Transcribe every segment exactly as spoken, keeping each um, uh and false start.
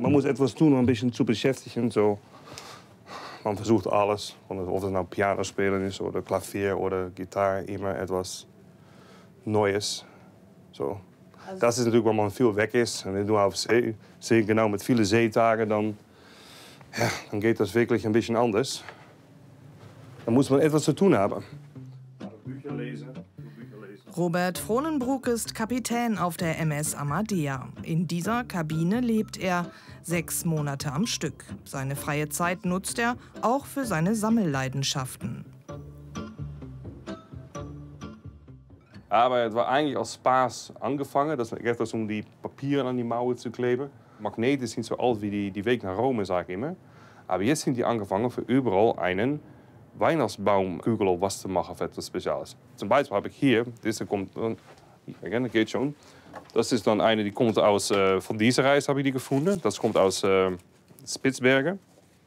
man muss etwas tun, um ein bisschen zu beschäftigen. So. Man versucht alles, ob es nou Piano spielen ist oder Klavier oder Gitarre, immer etwas Neues. So. Also das ist natürlich, wenn man viel weg ist. Und wenn du auf See, See genau mit vielen Seetagen, dann, ja, dann geht das wirklich ein bisschen anders. Dann muss man etwas zu tun haben. Bücher lesen. Robert Frohnenbruck ist Kapitän auf der M S Amadea. In dieser Kabine lebt er sechs Monate am Stück. Seine freie Zeit nutzt er auch für seine Sammelleidenschaften. Aber es war eigentlich als Spaß angefangen. Das geht es um die Papieren an die Mauern zu kleben. Magneten sind so alt wie die, die Weg nach Rome, sage ich immer. Aber jetzt sind die angefangen, für überall einen Weihnachtsbaumkugel auf was zu machen, für etwas Spezielles. Zum Beispiel habe ich hier, diese kommt, das geht schon. Das ist dann eine, die kommt aus, äh, von dieser Reise habe ich die gefunden. Das kommt aus äh, Spitzbergen.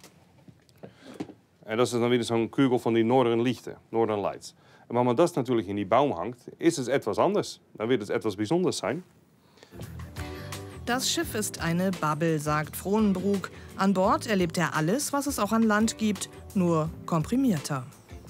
Und das ist dann wieder so ein Kugel von den Northern Lichten, Northern Lights. Und wenn man das natürlich in die Baum hängt, ist es etwas anders. Dann wird es etwas Besonderes sein. Das Schiff ist eine Bubble, sagt Frohnenbruck. An Bord erlebt er alles, was es auch an Land gibt, nur komprimierter.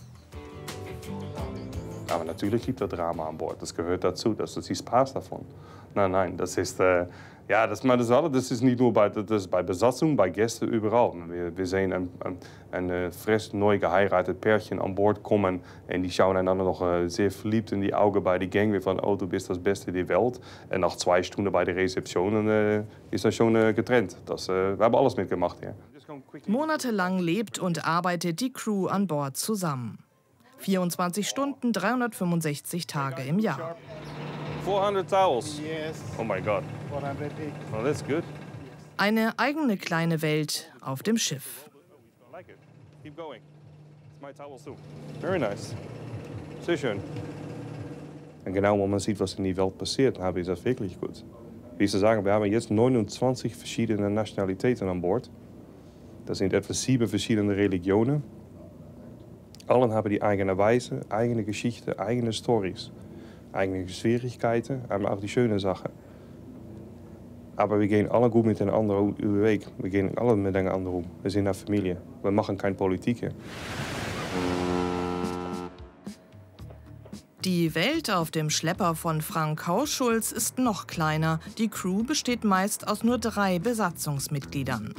Aber natürlich gibt es Drama an Bord. Das gehört dazu. Das ist die Spaß davon. Nein, nein, das ist, äh, ja, das, das, das ist nicht nur bei, das ist bei Besatzung, bei Gästen, überall. Wir, wir sehen ein, ein, ein frisch neu geheiratet Pärchen an Bord kommen und die schauen einander noch äh, sehr verliebt in die Augen bei der Gang. Von, oh, du bist das Beste der Welt. Und nach zwei Stunden bei der Rezeption äh, ist das schon äh, getrennt. Das, äh, wir haben alles mitgemacht hier. Monatelang lebt und arbeitet die Crew an Bord zusammen. vierundzwanzig Stunden, dreihundertfünfundsechzig Tage im Jahr. vierhundert towels. Oh mein Gott. Oh, that's good. Eine eigene kleine Welt auf dem Schiff. Keep going. It's my towels too. Very nice. Sehr schön. Und genau, wenn man sieht, was in die Welt passiert, dann habe ich das wirklich gut. Wie Sie sagen, wir haben jetzt neunundzwanzig verschiedene Nationalitäten an Bord. Das sind etwa sieben verschiedene Religionen. Allen haben die eigene Weise, eigene Geschichte, eigene Stories. Eigene Schwierigkeiten, aber auch die schönen Sachen. Aber wir gehen alle gut miteinander über Weg. Wir gehen alle miteinander um. Wir sind eine Familie. Wir machen keine Politik hier. Die Welt auf dem Schlepper von Frank Hausschulz ist noch kleiner. Die Crew besteht meist aus nur drei Besatzungsmitgliedern.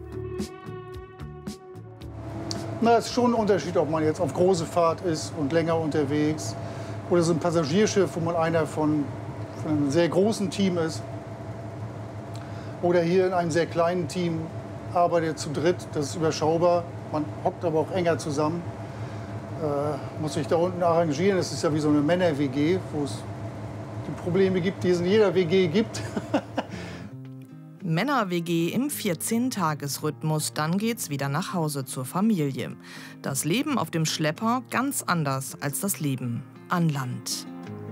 Na, es ist schon ein Unterschied, ob man jetzt auf große Fahrt ist und länger unterwegs. Oder so ein Passagierschiff, wo man einer von, von einem sehr großen Team ist. Oder hier in einem sehr kleinen Team arbeitet zu dritt. Das ist überschaubar. Man hockt aber auch enger zusammen. Äh, muss sich da unten arrangieren. Das ist ja wie so eine Männer-W G, wo es die Probleme gibt, die es in jeder W G gibt. Männer-W G im vierzehn-Tages-Rhythmus, dann geht's wieder nach Hause zur Familie. Das Leben auf dem Schlepper ganz anders als das Leben an Land.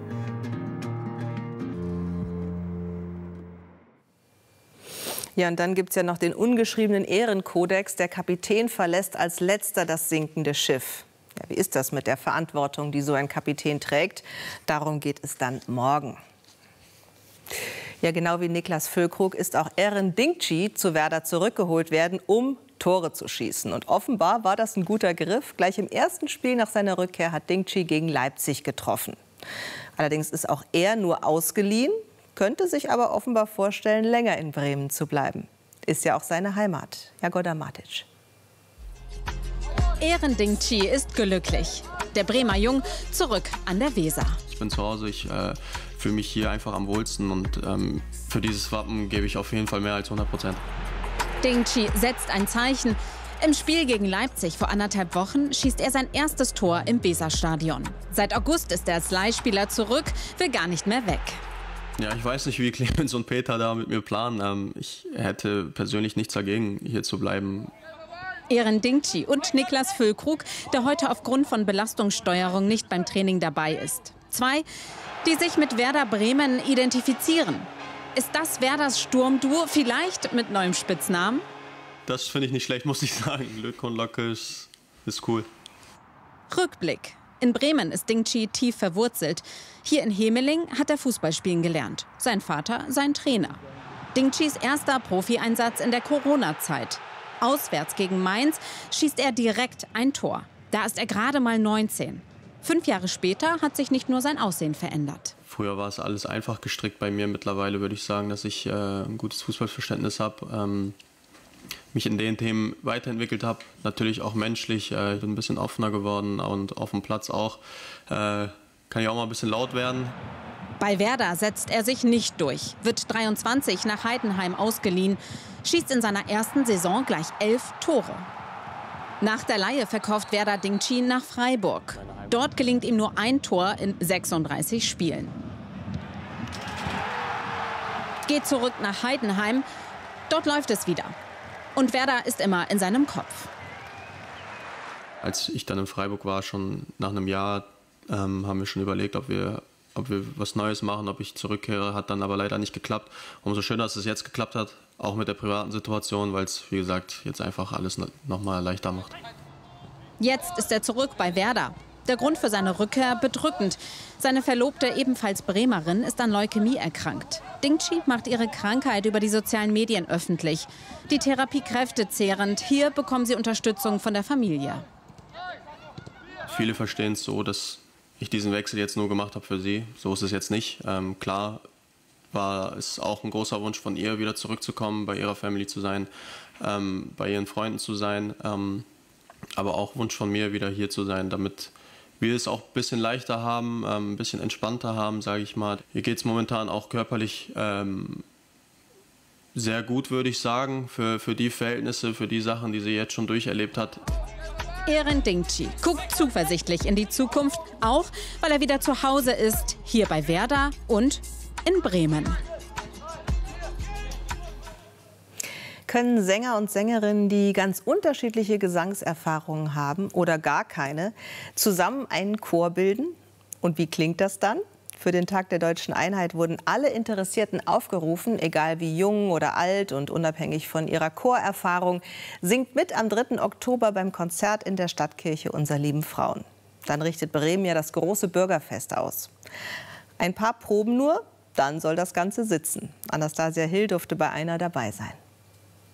Ja, und dann gibt es ja noch den ungeschriebenen Ehrenkodex. Der Kapitän verlässt als letzter das sinkende Schiff. Ja, wie ist das mit der Verantwortung, die so ein Kapitän trägt? Darum geht es dann morgen. Ja, genau wie Niklas Füllkrug ist auch Eren Dingchi zu Werder zurückgeholt werden, um Tore zu schießen. Und offenbar war das ein guter Griff. Gleich im ersten Spiel nach seiner Rückkehr hat Dingchi gegen Leipzig getroffen. Allerdings ist auch er nur ausgeliehen, könnte sich aber offenbar vorstellen, länger in Bremen zu bleiben. Ist ja auch seine Heimat. Jagoda Matic. Eren Dingchi ist glücklich. Der Bremer Jung zurück an der Weser. Ich bin zu Hause, ich äh, fühle mich hier einfach am wohlsten. Und ähm, für dieses Wappen gebe ich auf jeden Fall mehr als hundert Prozent. Dingchi setzt ein Zeichen. Im Spiel gegen Leipzig vor anderthalb Wochen schießt er sein erstes Tor im Weserstadion. Seit August ist er als Leihspieler zurück, will gar nicht mehr weg. Ja, ich weiß nicht, wie Clemens und Peter da mit mir planen. Ähm, ich hätte persönlich nichts dagegen, hier zu bleiben. Eren Dingchi und Niklas Füllkrug, der heute aufgrund von Belastungssteuerung nicht beim Training dabei ist. Zwei, die sich mit Werder Bremen identifizieren. Ist das Werders Sturmduo vielleicht mit neuem Spitznamen? Das finde ich nicht schlecht, muss ich sagen. Lück und Locke ist, ist cool. Rückblick. In Bremen ist Dingchi tief verwurzelt. Hier in Hemeling hat er Fußballspielen gelernt. Sein Vater sein Trainer. Dingchis erster Profieinsatz in der Corona-Zeit. Auswärts gegen Mainz schießt er direkt ein Tor. Da ist er gerade mal neunzehn. Fünf Jahre später hat sich nicht nur sein Aussehen verändert. Früher war es alles einfach gestrickt bei mir. Mittlerweile würde ich sagen, dass ich äh, ein gutes Fußballverständnis habe, ähm, mich in den Themen weiterentwickelt habe. Natürlich auch menschlich. Äh, ich bin ein bisschen offener geworden und auf dem Platz auch. Äh, kann ich auch mal ein bisschen laut werden. Bei Werder setzt er sich nicht durch, wird dreiundzwanzig nach Heidenheim ausgeliehen, schießt in seiner ersten Saison gleich elf Tore. Nach der Leihe verkauft Werder Dingchi nach Freiburg. Dort gelingt ihm nur ein Tor in sechsunddreißig Spielen. Geht zurück nach Heidenheim, dort läuft es wieder. Und Werder ist immer in seinem Kopf. Als ich dann in Freiburg war, schon nach einem Jahr, ähm, haben wir schon überlegt, ob wir, ob wir was Neues machen, ob ich zurückkehre. Hat dann aber leider nicht geklappt. Umso schöner, dass es jetzt geklappt hat, auch mit der privaten Situation, weil es, wie gesagt, jetzt einfach alles noch mal leichter macht. Jetzt ist er zurück bei Werder. Der Grund für seine Rückkehr bedrückend. Seine Verlobte, ebenfalls Bremerin, ist an Leukämie erkrankt. Dingchi macht ihre Krankheit über die sozialen Medien öffentlich. Die Therapie kräftezehrend. Hier bekommen sie Unterstützung von der Familie. Viele verstehen es so, dass ich diesen Wechsel jetzt nur gemacht habe für sie. So ist es jetzt nicht. Ähm, klar war es auch ein großer Wunsch von ihr, wieder zurückzukommen, bei ihrer Family zu sein, ähm, bei ihren Freunden zu sein. Ähm, aber auch Wunsch von mir, wieder hier zu sein, damit wir es auch ein bisschen leichter haben, ähm, ein bisschen entspannter haben, sage ich mal. Ihr geht es momentan auch körperlich ähm, sehr gut, würde ich sagen, für, für die Verhältnisse, für die Sachen, die sie jetzt schon durcherlebt hat. Eren Dingchi guckt zuversichtlich in die Zukunft, auch weil er wieder zu Hause ist, hier bei Werder und in Bremen. Können Sänger und Sängerinnen, die ganz unterschiedliche Gesangserfahrungen haben oder gar keine, zusammen einen Chor bilden? Und wie klingt das dann? Für den Tag der Deutschen Einheit wurden alle Interessierten aufgerufen, egal wie jung oder alt und unabhängig von ihrer Chorerfahrung. Singt mit am dritten Oktober beim Konzert in der Stadtkirche Unser Lieben Frauen. Dann richtet Bremen ja das große Bürgerfest aus. Ein paar Proben nur, dann soll das Ganze sitzen. Anastasia Hill durfte bei einer dabei sein.